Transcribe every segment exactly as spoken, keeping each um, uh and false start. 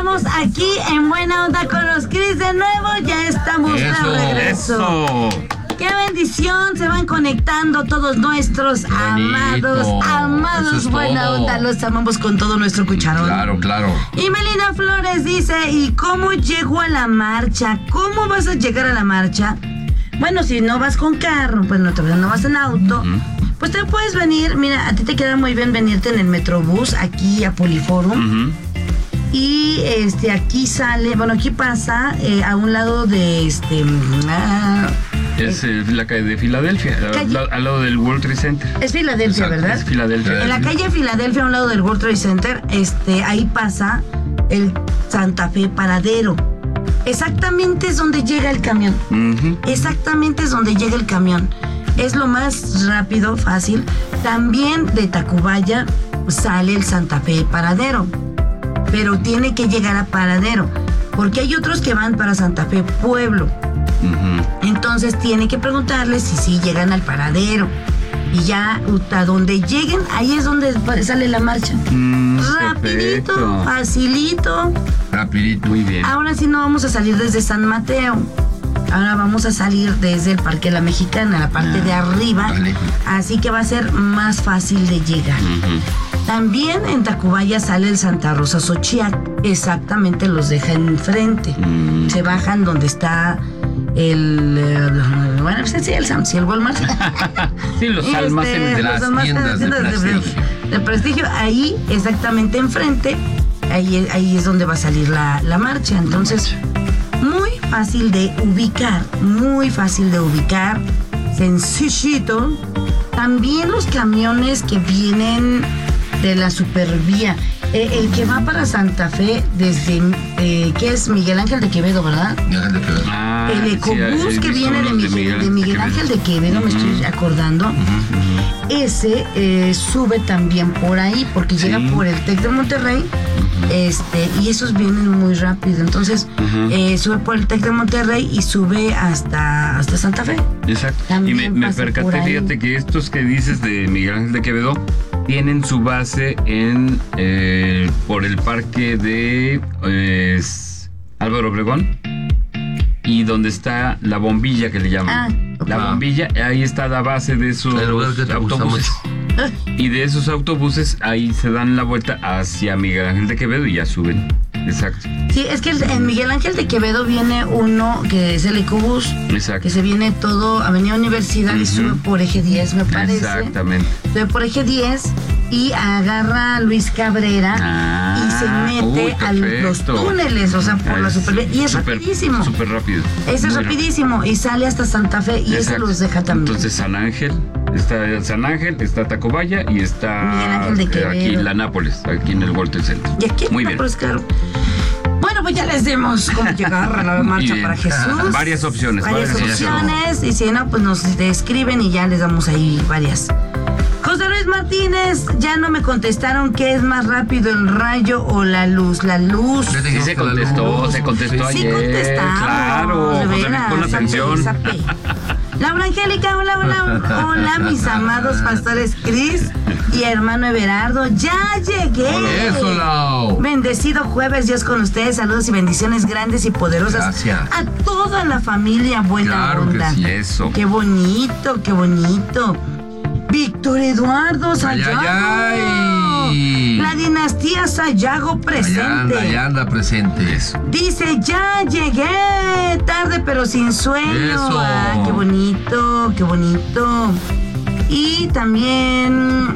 estamos aquí en Buena Onda con los Cris de nuevo. Ya estamos de regreso. Eso. ¡Qué bendición! Se van conectando todos nuestros amados, amados es Buena todo. Onda. Los amamos con todo nuestro cucharón. Claro, claro. Y Melina Flores dice, ¿y cómo llego a la marcha? ¿Cómo vas a llegar a la marcha? Bueno, si no vas con carro, pues no, te, no vas en auto, uh-huh. pues te puedes venir. Mira, a ti te queda muy bien venirte en el Metrobús aquí a Poliforum. Uh-huh. Y este aquí sale, bueno, aquí pasa eh, a un lado de este... Ah, es eh, la calle de Filadelfia, calle, al, al lado del World Trade Center. Es Filadelfia, exacto, ¿verdad? Es Filadelfia. En la calle Filadelfia, a un lado del World Trade Center, este, ahí pasa el Santa Fe Paradero. Exactamente es donde llega el camión. Uh-huh. Exactamente es donde llega el camión. Es lo más rápido, fácil. También de Tacubaya sale el Santa Fe Paradero. Pero tiene que llegar a Paradero. Porque hay otros que van para Santa Fe Pueblo. Uh-huh. Entonces tiene que preguntarles si sí llegan al Paradero. Y ya a donde lleguen, ahí es donde sale la marcha. Mm, Rapidito, perfecto. Facilito. Rapidito, muy bien. Ahora sí no vamos a salir desde San Mateo. Ahora vamos a salir desde el Parque La Mexicana, la parte ah, de arriba. Vale. Así que va a ser más fácil de llegar. Uh-huh. También en Tacubaya sale el Santa Rosa Xochiac. Exactamente los deja enfrente. Mm. Se bajan donde está el... Uh, bueno, pues sí, el Sam's y el Walmart. Sí, los este, almacenes de las tiendas, tiendas de, de, prestigio. de, de prestigio. Ahí, exactamente enfrente, ahí, ahí es donde va a salir la, la marcha. Entonces, muy fácil de ubicar, muy fácil de ubicar, sencillito. También los camiones que vienen de la Supervía. Eh, el que va para Santa Fe desde, eh, ¿qué es? Miguel Ángel de Quevedo, ¿verdad? Miguel Ángel de Quevedo. Ah, el Ecobús sí, que viene de Miguel, de Miguel, de Miguel Ángel de Quevedo, uh-huh. me estoy acordando. Uh-huh, uh-huh. Ese eh, sube también por ahí, porque sí. llega por el Tec de Monterrey. Uh-huh. Este, y esos vienen muy rápido. Entonces, uh-huh. eh, sube por el Tec de Monterrey y sube hasta, hasta Santa Fe. Exacto. También y me, me percaté, fíjate que estos que dices de Miguel Ángel de Quevedo tienen su base en eh, por el parque de eh, Álvaro Obregón y donde está la bombilla que le llaman. Ah, okay. La bombilla, ahí está la base de esos autobuses. Y de esos autobuses ahí se dan la vuelta hacia Miguel Ángel de Quevedo y ya suben. Exacto. Sí, es que en Miguel Ángel de Quevedo viene uno que es el Ecobús. Exacto. Que se viene todo Avenida Universidad uh-huh. y sube por Eje diez, me parece. Exactamente. Sube por Eje diez y agarra a Luis Cabrera ah, y se mete uy, a los túneles, o sea, por es, la Supervía. Y es super, rapidísimo. Súper rápido. Ese es rapidísimo rápido. Y sale hasta Santa Fe y ese los deja también. Entonces San Ángel, está San Ángel, está Tacubaya y está Miguel Ángel de Quevedo. Aquí la Nápoles, aquí en el World Trade Center. Y aquí muy Nápoles, bien. Claro. Bueno, pues ya les dimos cómo llegar a la marcha para Jesús. Varias opciones. Varias, varias opciones. Y si no, pues nos escriben y ya les damos ahí varias. José Luis Martínez, ya no me contestaron qué es más rápido, el rayo o la luz. La luz. Sí se contestó, se contestó sí, ayer. Sí contestamos. Claro, José Luis, pon atención. Laura Angélica, hola, hola, hola, mis amados pastores Cris y hermano Everardo, ya llegué. Eso, Lau. Bendecido jueves, Dios con ustedes, saludos y bendiciones grandes y poderosas. Gracias. A toda la familia Buena claro Onda. Que sí, eso. Qué bonito, qué bonito. Víctor Eduardo Sayago. Ay, ay, ay. La dinastía Sayago presente. Allá anda, allá anda presente. Eso. Dice, ya llegué, tarde pero sin sueño. Eso. Ah, qué bonito, qué bonito. Y también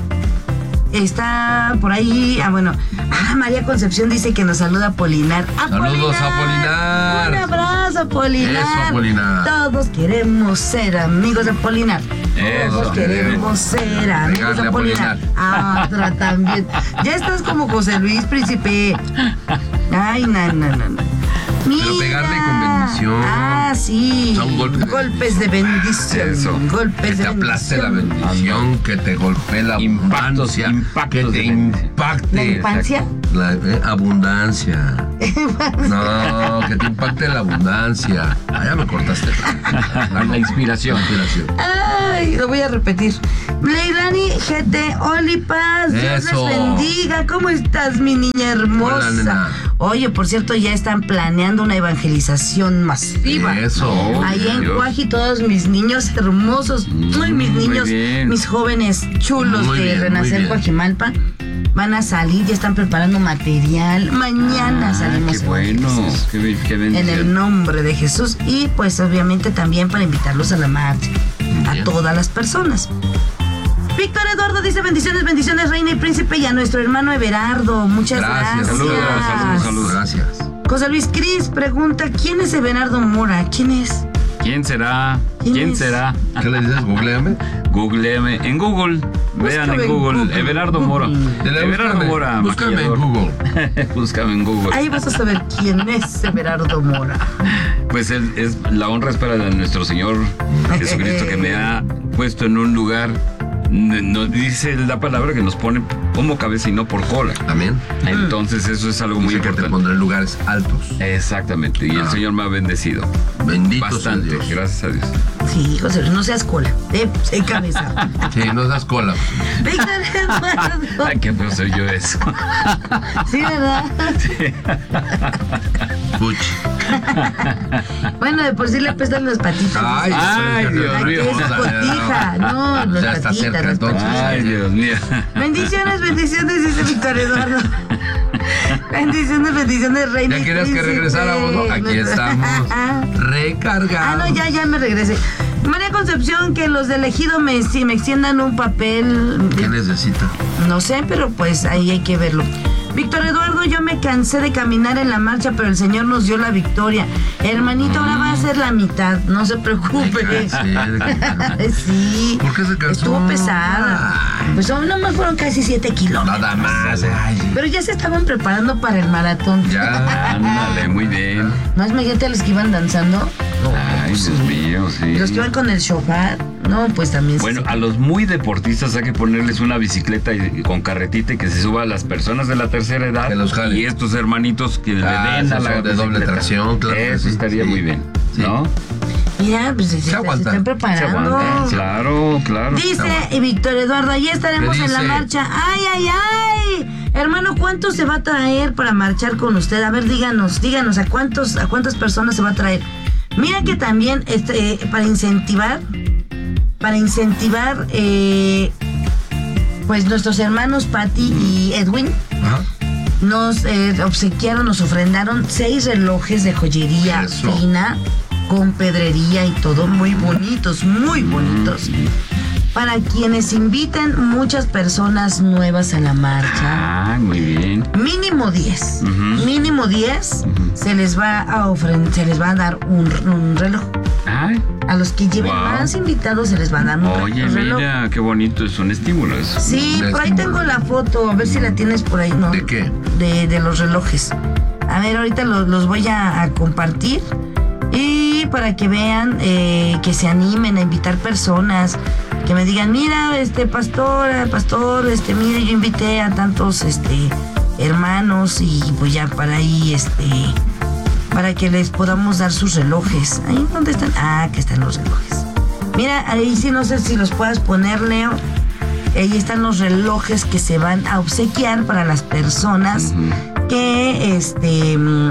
está por ahí, ah, bueno, ah, María Concepción dice que nos saluda Apolinar. Apolinar. Saludos, Apolinar. Un abrazo, Apolinar. Eso, Apolinar. Todos queremos ser amigos de Apolinar. Eso, Todos queremos ser amigos de Apolinar. Ah, otra también. Ya estás como José Luis, príncipe. Ay, no, no, no, no. Mira. Pero pegarle con bendición. Ah, sí. Son golpes. Golpes de bendición. Eso. Golpes que de te aplaste la bendición, que te golpee la impactos, abundancia. impactos que te impacte. ¿La infancia? La eh, abundancia. No, que te impacte la abundancia. Ah, ya me cortaste. La, la inspiración. inspiración. Ay, lo voy a repetir. Leilani G T, Oli Paz, Dios les bendiga. ¿Cómo estás, mi niña hermosa? Hola, nena. Oye, por cierto, ya están planeando una evangelización masiva. Eso. Ahí en Cuaji, todos mis niños hermosos, ay, mis Muy niños, bien. mis jóvenes chulos Muy de bien, muy Renacer bien. Coajimalpa, van a salir, ya están preparando material. Mañana Ah, salimos qué a bueno, evangelizar. qué, be- qué En bendición. el nombre de Jesús y pues obviamente también para invitarlos a la marcha, a Bien. todas las personas. Víctor Eduardo dice bendiciones, bendiciones, reina y príncipe, y a nuestro hermano Everardo, muchas gracias. Gracias. Saludos, saludos, saludos. Gracias. José Luis Cris pregunta, ¿quién es Everardo Mora? ¿Quién es? ¿Quién será? ¿Quién ¿Quién es? será? ¿Qué le dices? Googleame. Googleame. En Google. Vean Búscame en en Google. Google. Everardo Mora. Google. Everardo Búscame, Mora. Búscame en maquillador. Google. Búscame en Google. Ahí vas a saber quién es Everardo Mora. Pues es, es la honra es para nuestro Señor Jesucristo, que me ha puesto en un lugar. n- Nos dice la palabra que nos pone como cabeza y no por cola. Amén. Entonces eso es algo muy Dice que te importante. pondré en lugares altos. Exactamente. Y el Ah. Señor me ha bendecido. Bendito sea Bastante. Dios. Gracias a Dios. Sí, José Luis, no seas cola, de, de cabeza. Sí, no seas cola. Víctor Eduardo. Ay, qué feo soy yo eso. Sí, ¿verdad? Puch. Bueno, de por sí le apestan las patitas. Ay, Ay, Dios Aquí mío. es cotija, no, las Ya está patitas, cerca, las entonces. patitas. Ay, Dios mío. Bendiciones, bendiciones, dice Víctor Eduardo. Bendiciones, bendiciones, reina. ¿Ya y querías que príncipe. regresáramos, no? Aquí estamos. Recargados. Ah, no, ya, ya me regresé. María Concepción, que los de elegido me, si me extiendan un papel. ¿Qué necesita? No sé, pero pues ahí hay que verlo. Víctor Eduardo, yo me cansé de caminar en la marcha, pero el Señor nos dio la victoria. Hermanito, ahora va a ser la mitad, no se preocupe. Me cansé de caminar. Sí. ¿Por qué se cansó? Estuvo pesada. Pues son, nomás fueron casi siete kilómetros. Nada más. Ay, Pero ya se estaban preparando para el maratón. ya. Ándale, muy bien. Más imagínate a los que iban danzando. Ay, Dios mío, sí. Y los que iban con el shofar. No, pues también. Bueno, sí. a los muy deportistas hay que ponerles una bicicleta y- con carretita y que se suba a las personas de la tercera edad. Que los jalen. Y estos hermanitos que Ah, le den a esos la son de doble bicicleta. tracción, claro que Eso sí, estaría sí. muy bien, Sí. ¿no? Mira, pues se, se- se aguanta. están Se preparando. aguanta. Claro, claro. Dice y Víctor Eduardo, allí estaremos ¿Qué en la dice? marcha. ¡Ay, ay, ay! Hermano, ¿cuánto se va a traer para marchar con usted? A ver, díganos, díganos, ¿a cuántos, a cuántas personas se va a traer? Mira que también este, eh, para incentivar, para incentivar, eh, pues nuestros hermanos Patty y Edwin Ajá. nos eh, obsequiaron, nos ofrendaron seis relojes de joyería Eso. fina, con pedrería y todo, muy bonitos, muy bonitos. Para quienes inviten muchas personas nuevas a la marcha. Ah, muy bien. Mínimo diez. Ujú. Mínimo diez Ujú. se les va a ofrecer, se les va a dar un, un reloj. Ay, A los que lleven Wow. más invitados se les va a dar un, re- oye, un reloj. mira, qué bonito, es un estímulo eso. Sí, Un por ahí estímulo. tengo la foto, a ver si la tienes por ahí, ¿no? ¿De qué? De, de los relojes. A ver, ahorita los, los voy a, a compartir. Y para que vean, eh, que se animen a invitar personas, que me digan, mira, este pastor, pastor, este, mire, yo invité a tantos este hermanos y pues ya para ahí, este, para que les podamos dar sus relojes. Ahí dónde están, ah, aquí están los relojes. Mira, ahí sí no sé si los puedas poner, Leo. Ahí están los relojes que se van a obsequiar para las personas Ujú. que este mm,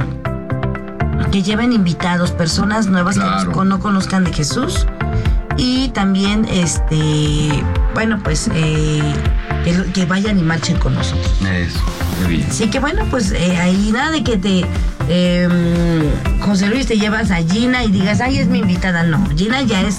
que lleven invitados, personas nuevas Claro. que no conozcan de Jesús. Y también este bueno pues eh, que, que vayan y marchen con nosotros. Eso, qué bien. Así que bueno, pues eh, ahí nada de que te eh, José Luis te llevas a Gina y digas, ay, es mi invitada. No, Gina ya es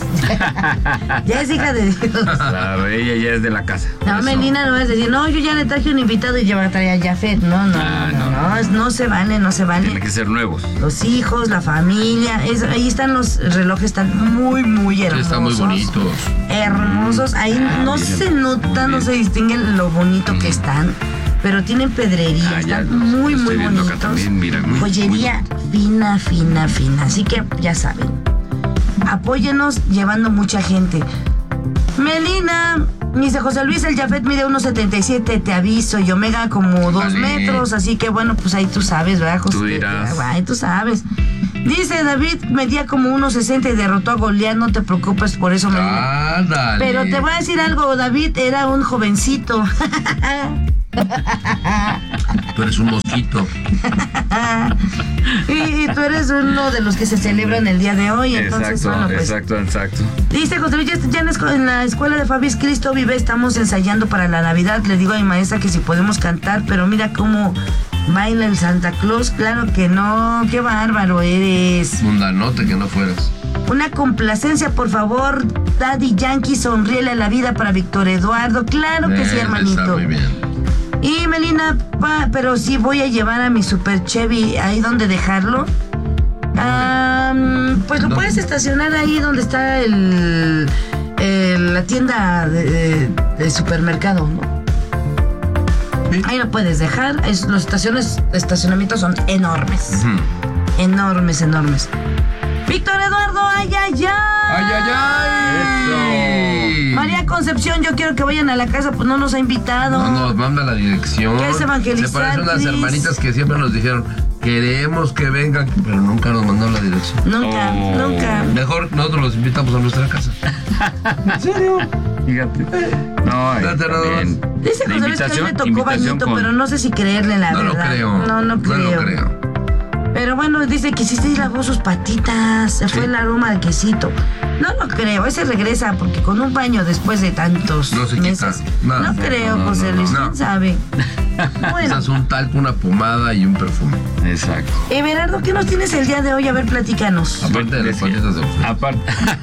ya es hija de Dios. Claro, ella ya es de la casa. No, Eso. Melina, no vas a decir, no, yo ya le traje un invitado y ya va a traer a Jafet. No, no, Ah, no, no, no, no, es- no se vale, no se vale. Tienen que ser nuevos. Los hijos, la familia, es- ahí están los relojes, están muy, muy Sí, hermosos. están muy bonitos. Hermosos, ahí Ah, no miren, se nota, muy no bien. se distingue lo bonito que están, pero tienen pedrería, Ah, ya están los- muy, los muy estoy viendo acá bonitos. también, mira, muy- Joyería fina, fina, fina, así que ya saben, apóyenos llevando mucha gente. Melina, dice José Luis, el Jafet mide uno setenta y siete, te aviso, y Omega como dos Vale. metros, así que bueno, pues ahí tú sabes, ¿verdad, José? Tú dirás. Ahí tú sabes. Dice David, medía como uno sesenta y derrotó a Goliat, no te preocupes por eso, Melina. Ándale. Pero te voy a decir algo, David era un jovencito. Tú eres un mosquito. Y tú eres uno de los que se celebran el día de hoy. Entonces, exacto, bueno, pues, exacto, exacto. dice José Luis, ya en, esco- en la escuela de Fabis Cristo Vive estamos ensayando para la Navidad. Le digo a mi maestra que si podemos cantar, pero mira cómo baila el Santa Claus. Claro que no, qué bárbaro eres. Mundanote que no fueras. Una complacencia, por favor, Daddy Yankee, sonríele a la vida para Víctor Eduardo. Claro que sí, Eh, hermanito. Está muy bien. Y Melina, pa, pero sí voy a llevar a mi Super Chevy ahí donde dejarlo. Ah, pues lo ¿Dónde? puedes estacionar ahí donde está el, el- la tienda de, de- de supermercado, ¿no? Sí. Ahí lo puedes dejar. Es- los estaciones, estacionamientos son enormes. Ujú. Enormes, enormes. Víctor Eduardo, ay, ay, ay. ¡Ay, ay, ay! María Concepción, yo quiero que vayan a la casa, pues no nos ha invitado. No nos manda la dirección. ¿Qué es evangelizar, Se parecen unas Cris? hermanitas que siempre nos dijeron, queremos que vengan, pero nunca nos mandaron la dirección. Nunca, Oh. nunca. Mejor nosotros los invitamos a nuestra casa. ¿En serio? Fíjate. No, ay, Fíjate nada también. Dice La José Luis que hoy le invitación- tocó invitación bañito, con- pero no sé si creerle la No lo verdad. creo. No, no creo. No lo creo. Pero bueno, dice que sí se lavó sus patitas, se fue Sí. el aroma del quesito. No lo creo, ese regresa porque con un baño después de tantos No se quita. meses. Nada. No creo, No, no, José no, Luis, no. ¿quién sabe? Bueno, Usas un talco, una pomada y un perfume. Exacto. Everardo, ¿qué nos tienes el día de hoy? A ver, platícanos. Aparte de las Les- patitas de usted. Aparte.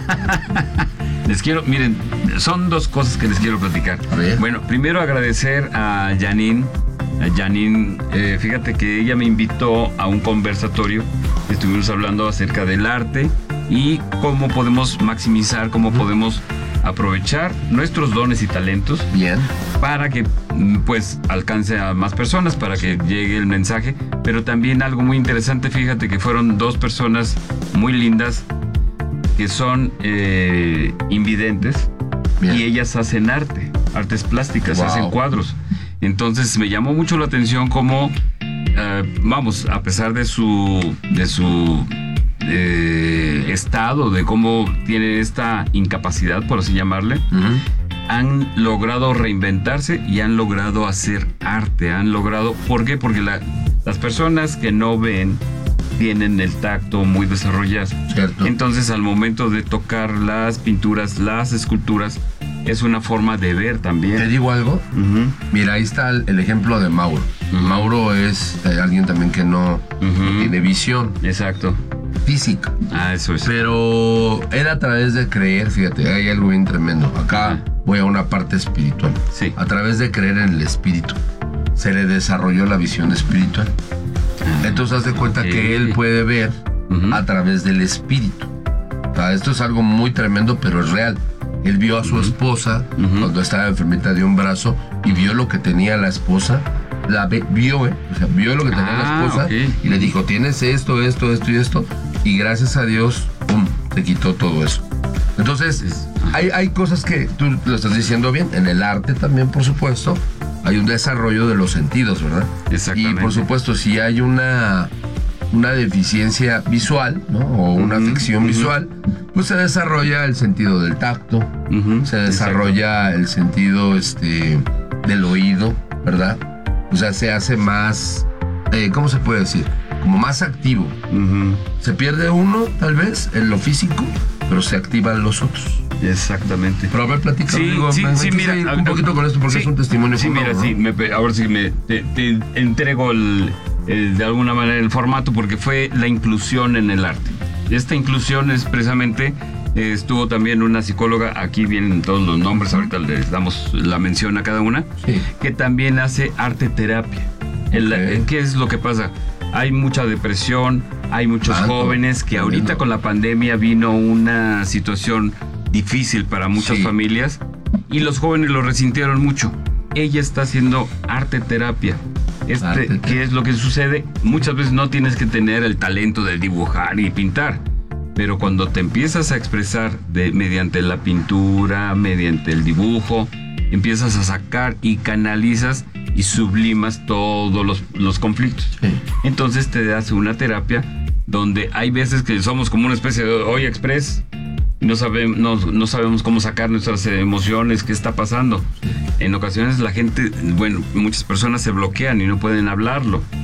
Les quiero, miren, son dos cosas que les quiero platicar. A ver. Bueno, primero agradecer a Janine. A Janine, eh, fíjate que ella me invitó a un conversatorio. Estuvimos hablando acerca del arte y cómo podemos maximizar, cómo podemos aprovechar nuestros dones y talentos Bien. para que mm, pues alcance a más personas, para que llegue el mensaje. Pero también algo muy interesante, fíjate que fueron dos personas muy lindas que son eh, invidentes. Bien. Y ellas hacen arte, artes plásticas, Wow. hacen cuadros. Entonces me llamó mucho la atención cómo, eh, vamos, a pesar de su, de su eh, estado, de cómo tiene esta incapacidad, por así llamarle, Ujú. han logrado reinventarse y han logrado hacer arte, han logrado... ¿Por qué? Porque la- las personas que no ven tienen el tacto muy desarrollado. Cierto. Entonces, al momento de tocar las pinturas, las esculturas, es una forma de ver ¿Te también. digo algo? Ujú, Mira, ahí está el, el ejemplo de Mauro. Ujú. Mauro es eh, alguien también que no, no Ujú. tiene visión Exacto. física. Ah, eso es. Pero era a través de creer, fíjate, hay algo bien tremendo. Acá Ajá. voy a una parte espiritual. Sí. A través de creer en el espíritu, se le desarrolló la visión espiritual. Entonces haz de cuenta Ok. que él puede ver Ujú. a través del espíritu. O sea, esto es algo muy tremendo, pero es real. Él vio a su esposa Ujú. cuando estaba enfermita de un brazo y vio lo que tenía la esposa. La ve- vio, ¿eh? O sea, vio lo que tenía Ah, la esposa ok. y le dijo, tienes esto, esto, esto y esto. Y gracias a Dios, pum, te quitó todo eso. Entonces, Es- hay, hay cosas que tú lo estás diciendo bien. En el arte también, por supuesto, hay un desarrollo de los sentidos, ¿verdad? Exactamente. Y por supuesto, si hay una, una deficiencia visual, ¿no? O una Ujú, afección ujú. visual, pues se desarrolla el sentido del tacto, Ujú, se desarrolla el sentido este, del oído, ¿verdad? O sea, se hace más, eh, ¿cómo se puede decir? Como más activo. exacto. Ujú, Se pierde uno, tal vez, en lo físico, pero se activan los otros. Exactamente. Pero a ver, platica, Sí, digo, sí, me sí, quise mira, ir a- un poquito con esto porque sí, es un testimonio. Sí, fundado, mira, ¿no? sí, me pe- ahora sí me te, te entrego el, el- de alguna manera el formato porque fue la inclusión en el arte. Esta inclusión es precisamente eh, estuvo también una psicóloga, aquí vienen todos los nombres, ahorita les damos la mención a cada una, Sí. que también hace arte terapia. El- Ok. eh, ¿Qué es lo que pasa? Hay mucha depresión, hay muchos Tanto, jóvenes que ahorita tremendo. con la pandemia vino una situación difícil para muchas Sí. familias y los jóvenes lo resintieron mucho. Ella está haciendo arte terapia. Este, Arte ¿Qué terapia. es lo que sucede? Muchas veces no tienes que tener el talento de dibujar y pintar, pero cuando te empiezas a expresar de, mediante la pintura, mediante el dibujo, empiezas a sacar y canalizas y sublimas todos los, los conflictos. Sí. Entonces te das una terapia donde hay veces que somos como una especie de olla express y no sabemos, no, no sabemos cómo sacar nuestras emociones, qué está pasando. en ocasiones la gente, bueno, muchas personas se bloquean y no pueden hablarlo.